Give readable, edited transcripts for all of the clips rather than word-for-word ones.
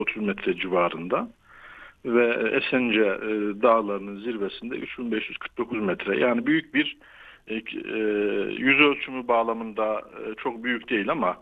30 metre civarında ve Esence dağlarının zirvesinde 3549 metre. Yani büyük bir yüz ölçümü bağlamında çok büyük değil ama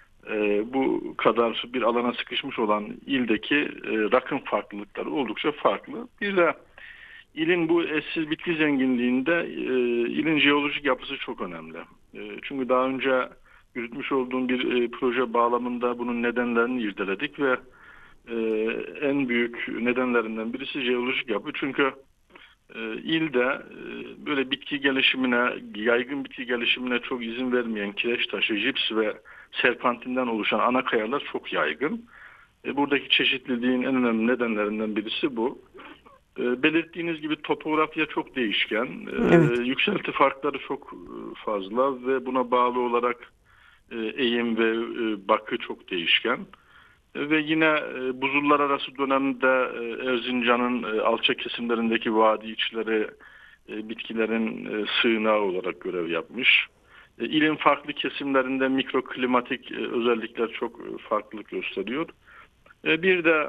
bu kadar bir alana sıkışmış olan ildeki rakım farklılıkları oldukça farklı. Bir de ilin bu eşsiz bitki zenginliğinde ilin jeolojik yapısı çok önemli. Çünkü daha önce yürütmüş olduğum bir proje bağlamında bunun nedenlerini irdeledik ve e, en büyük nedenlerinden birisi jeolojik yapı. Çünkü ilde böyle bitki gelişimine, yaygın bitki gelişimine çok izin vermeyen kireç taşı, jips ve serpantinden oluşan ana kayalar çok yaygın. Buradaki çeşitliliğin en önemli nedenlerinden birisi bu. Belirttiğiniz gibi topografya çok değişken, Evet. yükselti farkları çok fazla ve buna bağlı olarak eğim ve bakı çok değişken. Ve yine buzullar arası dönemde Erzincan'ın alçak kesimlerindeki vadi içleri bitkilerin sığınağı olarak görev yapmış. İlin farklı kesimlerinde mikroklimatik özellikler çok farklılık gösteriyor. Bir de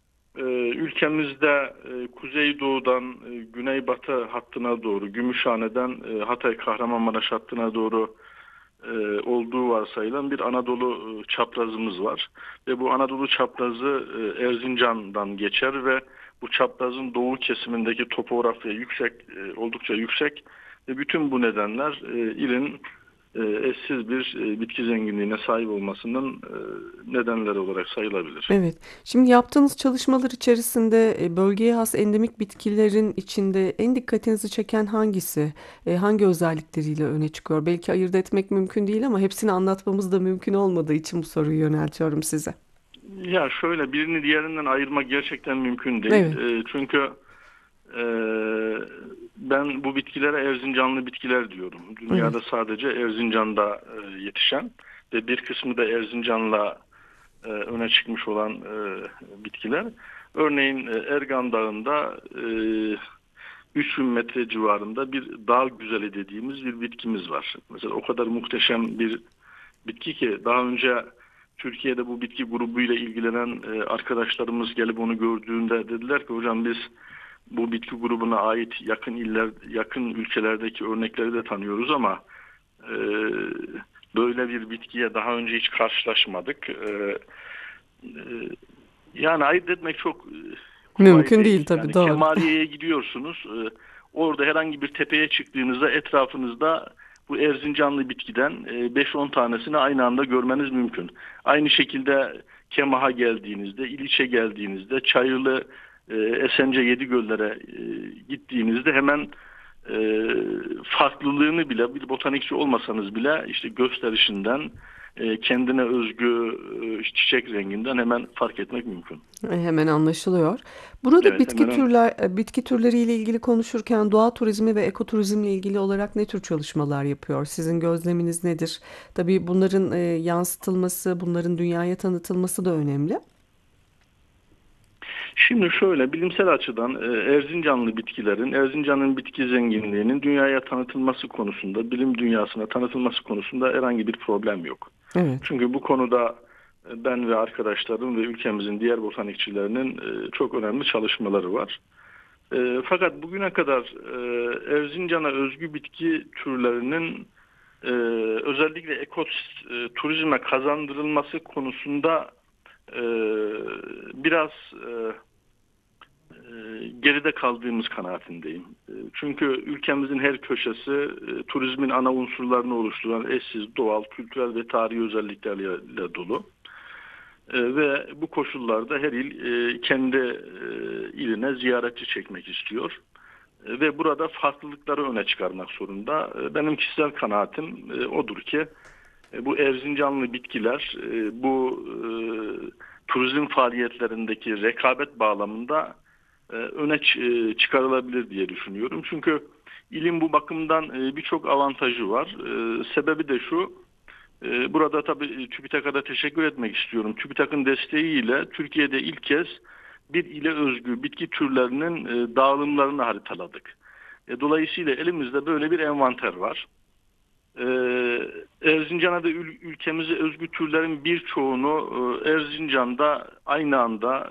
ülkemizde kuzeydoğudan güneybatı hattına doğru, Gümüşhane'den Hatay Kahramanmaraş hattına doğru olduğu varsayılan bir Anadolu çaprazımız var. Ve bu Anadolu çaprazı Erzincan'dan geçer ve bu çaprazın doğu kesimindeki topografya oldukça yüksek. Ve bütün bu nedenler ilin eşsiz bir bitki zenginliğine sahip olmasının nedenleri olarak sayılabilir. Evet. Şimdi yaptığınız çalışmalar içerisinde bölgeye has endemik bitkilerin içinde en dikkatinizi çeken hangisi? Hangi özellikleriyle öne çıkıyor? Belki ayırt etmek mümkün değil ama hepsini anlatmamız da mümkün olmadığı için bu soruyu yöneltiyorum size. Ya şöyle birini diğerinden ayırmak gerçekten mümkün değil. Evet. Çünkü e, ben bu bitkilere Erzincanlı bitkiler diyorum. Evet. Dünyada sadece Erzincan'da yetişen ve bir kısmı da Erzincan'la öne çıkmış olan bitkiler. Örneğin Ergan Dağı'nda 3000 metre civarında bir dağ güzeli dediğimiz bir bitkimiz var. Mesela o kadar muhteşem bir bitki ki daha önce Türkiye'de bu bitki grubuyla ilgilenen arkadaşlarımız gelip onu gördüğünde dediler ki hocam biz bu bitki grubuna ait yakın ülkelerdeki örnekleri de tanıyoruz ama e, böyle bir bitkiye daha önce hiç karşılaşmadık. E, Yani ayırt etmek çok kolay Mümkün değil değil. tabii, Yani doğru. Kemaliye'ye gidiyorsunuz. Orada herhangi bir tepeye çıktığınızda etrafınızda bu Erzincanlı bitkiden 5-10 tanesini aynı anda görmeniz mümkün. Aynı şekilde Kemah'a geldiğinizde, İliç'e geldiğinizde, Çayırlı, Esence, Yedigöller'e gittiğinizde hemen farklılığını bile bir botanikçi olmasanız bile işte gösterişinden kendine özgü çiçek renginden hemen fark etmek mümkün. Hemen anlaşılıyor. Burada Evet, hemen ön. bitki türleriyle ilgili konuşurken doğa turizmi ve ekoturizmle ilgili olarak ne tür çalışmalar yapıyor? Sizin gözleminiz nedir? Tabii bunların yansıtılması, bunların dünyaya tanıtılması da önemli. Şimdi şöyle bilimsel açıdan Erzincanlı bitkilerin, Erzincan'ın bitki zenginliğinin dünyaya tanıtılması konusunda, bilim dünyasına tanıtılması konusunda herhangi bir problem yok. Evet. Çünkü bu konuda ben ve arkadaşlarım ve ülkemizin diğer botanikçilerinin çok önemli çalışmaları var. Fakat bugüne kadar Erzincan'a özgü bitki türlerinin e, özellikle turizme kazandırılması konusunda e, biraz geride kaldığımız kanaatindeyim. Çünkü ülkemizin her köşesi turizmin ana unsurlarını oluşturan eşsiz doğal, kültürel ve tarihi özelliklerle dolu. Ve bu koşullarda her il kendi iline ziyaretçi çekmek istiyor. Ve burada farklılıkları öne çıkarmak zorunda. Benim kişisel kanaatim odur ki bu Erzincanlı bitkiler bu turizm faaliyetlerindeki rekabet bağlamında çıkarılabilir diye düşünüyorum. Çünkü ilin bu bakımdan birçok avantajı var. Sebebi de şu, burada tabii TÜBİTAK'a da teşekkür etmek istiyorum. TÜBİTAK'ın desteğiyle Türkiye'de ilk kez bir ile özgü bitki türlerinin dağılımlarını haritaladık. Dolayısıyla elimizde böyle bir envanter var. Erzincan'a da ülkemize özgü türlerin birçoğunu Erzincan'da aynı anda